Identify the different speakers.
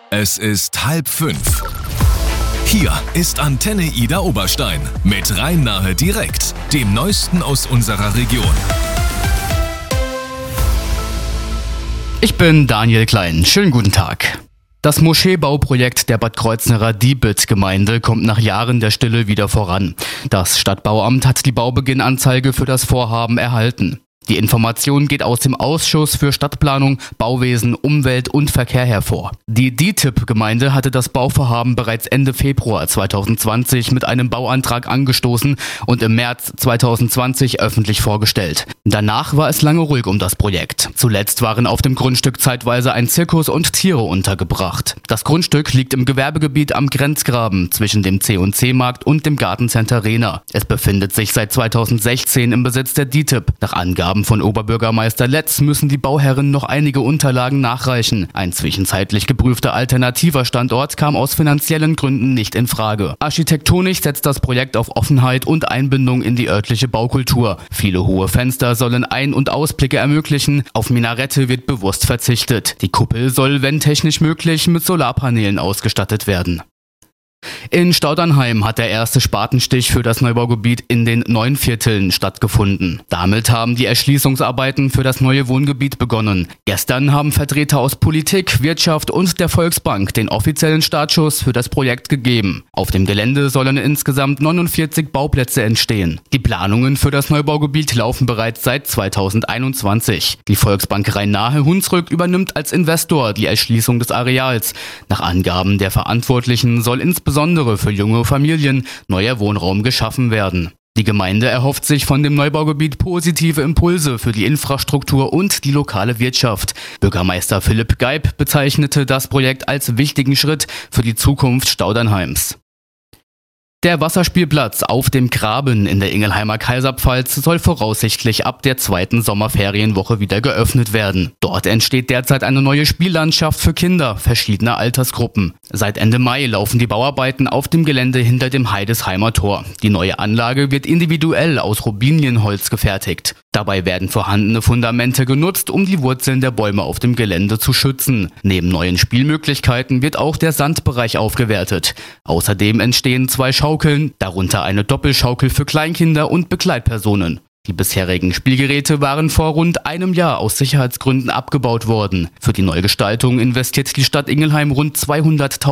Speaker 1: Es ist 4:30. Hier ist Antenne Ida Oberstein mit Rhein-Nahe direkt, dem Neuesten aus unserer Region.
Speaker 2: Ich bin Daniel Klein. Schönen guten Tag. Das Moscheebauprojekt der Bad Kreuznacher Diebit-Gemeinde kommt nach Jahren der Stille wieder voran. Das Stadtbauamt hat die Baubeginnanzeige für das Vorhaben erhalten. Die Information geht aus dem Ausschuss für Stadtplanung, Bauwesen, Umwelt und Verkehr hervor. Die DITIB-Gemeinde hatte das Bauvorhaben bereits Ende Februar 2020 mit einem Bauantrag angestoßen und im März 2020 öffentlich vorgestellt. Danach war es lange ruhig um das Projekt. Zuletzt waren auf dem Grundstück zeitweise ein Zirkus und Tiere untergebracht. Das Grundstück liegt im Gewerbegebiet am Grenzgraben zwischen dem C&C-Markt und dem Gartencenter Rehna. Es befindet sich seit 2016 im Besitz der DITIB. Nach Angaben von Oberbürgermeister Letz müssen die Bauherren noch einige Unterlagen nachreichen. Ein zwischenzeitlich geprüfter alternativer Standort kam aus finanziellen Gründen nicht in Frage. Architektonisch setzt das Projekt auf Offenheit und Einbindung in die örtliche Baukultur. Viele hohe Fenster sollen Ein- und Ausblicke ermöglichen. Auf Minarette wird bewusst verzichtet. Die Kuppel soll, wenn technisch möglich, mit Solarpanelen ausgestattet werden. In Staudernheim hat der erste Spatenstich für das Neubaugebiet in den 9 Vierteln stattgefunden. Damit haben die Erschließungsarbeiten für das neue Wohngebiet begonnen. Gestern haben Vertreter aus Politik, Wirtschaft und der Volksbank den offiziellen Startschuss für das Projekt gegeben. Auf dem Gelände sollen insgesamt 49 Bauplätze entstehen. Die Planungen für das Neubaugebiet laufen bereits seit 2021. Die Volksbank Rhein-Nahe-Hunsrück übernimmt als Investor die Erschließung des Areals. Nach Angaben der Verantwortlichen soll insbesondere für junge Familien neuer Wohnraum geschaffen werden. Die Gemeinde erhofft sich von dem Neubaugebiet positive Impulse für die Infrastruktur und die lokale Wirtschaft. Bürgermeister Philipp Geib bezeichnete das Projekt als wichtigen Schritt für die Zukunft Staudernheims. Der Wasserspielplatz auf dem Graben in der Ingelheimer Kaiserpfalz soll voraussichtlich ab der 2. Sommerferienwoche wieder geöffnet werden. Dort entsteht derzeit eine neue Spiellandschaft für Kinder verschiedener Altersgruppen. Seit Ende Mai laufen die Bauarbeiten auf dem Gelände hinter dem Heidesheimer Tor. Die neue Anlage wird individuell aus Robinienholz gefertigt. Dabei werden vorhandene Fundamente genutzt, um die Wurzeln der Bäume auf dem Gelände zu schützen. Neben neuen Spielmöglichkeiten wird auch der Sandbereich aufgewertet. Außerdem entstehen 2 Schaukeln, darunter eine Doppelschaukel für Kleinkinder und Begleitpersonen. Die bisherigen Spielgeräte waren vor rund einem Jahr aus Sicherheitsgründen abgebaut worden. Für die Neugestaltung investiert die Stadt Ingelheim rund 200.000